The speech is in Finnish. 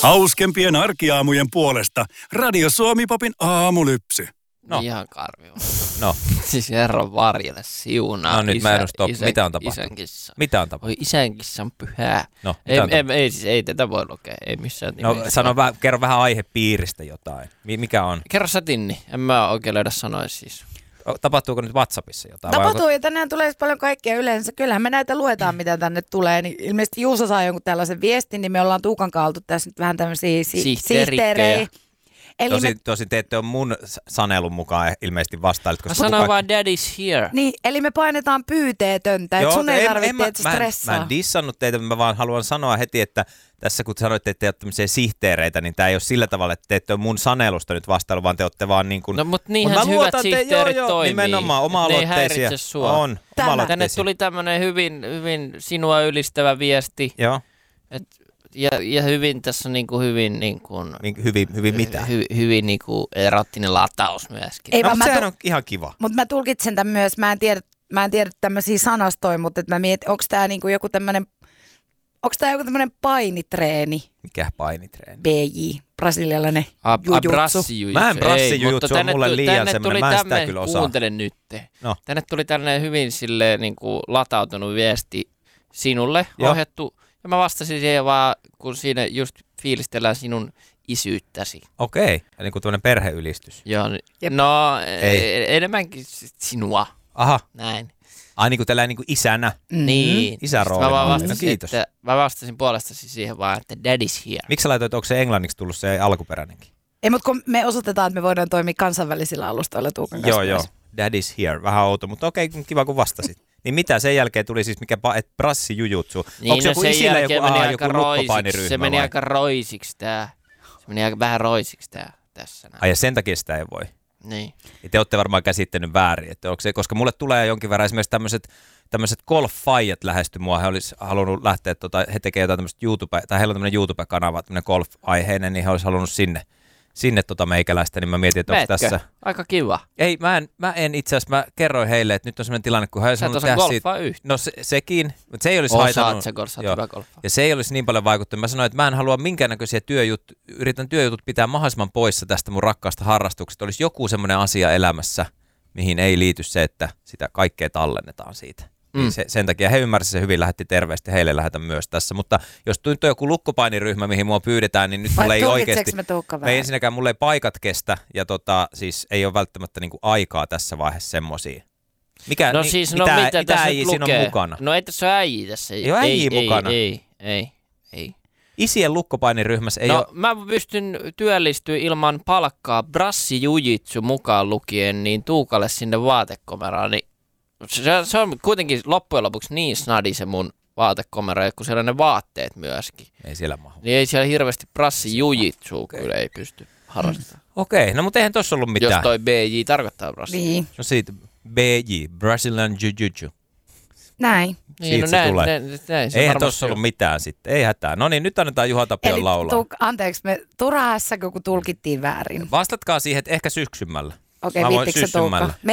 Hauskempien arkiaamujen puolesta Radio Suomi-popin aamulypsy. No. Ihan karvio. No. Siis herran varjelle siunaa. No nyt mä en ole stop. Mitä on tapahtunut? Isän kissa. Mitä on tapahtunut? Oi, isän kissa on pyhää. No, ei tätä voi lukea. Ei missään nimessä. No kerro vähän aihepiiristä jotain. Mikä on? Kerro sä, Tinni. En mä oikein löydä sanoa siis. Tapahtuuko nyt WhatsAppissa jotain? Tapahtuu ja tänään tulee paljon kaikkea yleensä. Kyllähän me näitä luetaan, mitä tänne tulee. Niin ilmeisesti Juuso saa jonkun tällaisen viestin, niin me ollaan Tuukan kanssa oltu tässä nyt vähän tämmöisiä sihteerejä. Tosin te ette ole mun sanelun mukaan ilmeisesti vastailit. Mä sanoin vaan daddy's here. Niin, eli me painetaan pyyteetöntä, että sun ei tarvitse teitä stressaa. Mä en dissannut teitä, mä vaan haluan sanoa heti, että tässä kun sanoitte, että te olette tämmöisiä sihteereitä, niin tää ei ole sillä tavalla, että te ette ole mun sanelusta nyt vastailu, vaan te olette vaan niin kuin... No mutta niinhän hyvät sihteerit toimii. Nimenomaan, oma-aloitteisia. Ne ei häiritse sua. Tänne tuli tämmönen hyvin sinua ylistävä viesti. Joo. Ja hyvin tässä niinku hyvin hyvin mitä? Hyvin niinku erottinen lataus myöskin. Ei, sehän on ihan kiva. Mutta mä tulkitsen tämän myös, mä en tiedä tämmöisiä sanastoja, mutta mä mietin, onko tää niinku joku tämmönen painitreeni? Mikä painitreeni? BJ, brasilialainen jujutsu. Mä en brassijujutsu, on mulle liian semmoinen, mä en sitä kyllä osaa. Kuuntele nyt. No. Tänne tuli tällainen hyvin silleen niinku latautunut viesti sinulle ohjattu. Ja mä vastasin siihen vaan, kun siinä just fiilistellään sinun isyyttäsi. Okei, eli kuin tämmöinen perheylistys. Joo, no enemmänkin sinua. Aha. Näin. Ai niin kuin tällainen niin kuin isänä. Niin. Isärooli. No, kiitos. Mä vastasin puolestasi siihen vaan, että daddy's here. Miksi sä laitoit, onko se englanniksi tullut se alkuperäinenkin? Ei, mutta kun me osoitetaan, että me voidaan toimia kansainvälisillä alustoilla Tuukan kanssa. Joo. Daddy's here. Vähän outo, mutta okei, kiva kun vastasit. Niin mitä sen jälkeen tuli siis, mikä brassijujutsu? Niin, onko joku isillä joku lukkopainiryhmä? Se meni aika roisiksi tää. Se meni aika vähän roisiksi tää tässä. Ai ja sen takia sitä ei voi? Niin. Ja te olette varmaan käsittänyt väärin, että onko se, koska mulle tulee jonkin verran esimerkiksi tämmöiset golf-faijat lähesty mua. He olisi halunnut lähteä, he tekee jotain tämmöistä YouTube, tai heillä on tämmöinen YouTube-kanava, tämmöinen golf-aiheinen, niin he olisi halunnut sinne meikäläistä, niin mä mietin, että onko tässä... Aika kiva. Ei, mä en itse asiassa, mä kerroin heille, että nyt on sellainen tilanne, kun he olisi halunnut tehdä siitä... No sekin, mutta se ei olisi haitannut... Hyvä golfaa. Ja se ei olisi niin paljon vaikuttanut. Mä sanoin, että mä en halua minkäännäköisiä yritän työjutut pitää mahdollisimman poissa tästä mun rakkaasta harrastuksesta. Olisi joku semmoinen asia elämässä, mihin ei liity se, että sitä kaikkea tallennetaan siitä. Niin sen takia he ymmärsivät se hyvin, lähetti terveesti, heille lähetän myös tässä. Mutta jos tuntuu joku lukkopainiryhmä, mihin mua pyydetään, niin nyt mulla ei oikeasti... Me ensinnäkään mulla ei paikat kestä ja siis ei ole välttämättä niinku aikaa tässä vaiheessa semmosia. Mitä äijä siinä on mukana? No ei tässä ole äijä tässä. Ei ole äijä mukana. Ei. Isien lukkopainiryhmässä ei ole... Mä pystyn työllistyä ilman palkkaa brassijujitsu mukaan lukien niin Tuukalle sinne vaatekomeraan, niin se on kuitenkin loppujen lopuksi niin snadi se mun vaatekomero, kun siellä on ne vaatteet myöskin. Ei siellä mahu. Niin ei siellä hirveästi brassijujitsua kyllä ei pysty harrastamaan. Okei, no mutta eihän tossa ollut mitään. Jos toi BJ tarkoittaa brassi. Niin. No siitä BJ, Brazilian Jiu-Jitsu. Näin. Siitä se tulee. Eihän tossa ollut mitään sitten, ei hätää. No niin, nyt annetaan Juha Tapion laulaa. Anteeksi, me turhaa hässäkö, kun tulkittiin väärin. Vastatkaa siihen, että ehkä syksymällä. Okei, viittikö se Tuukka?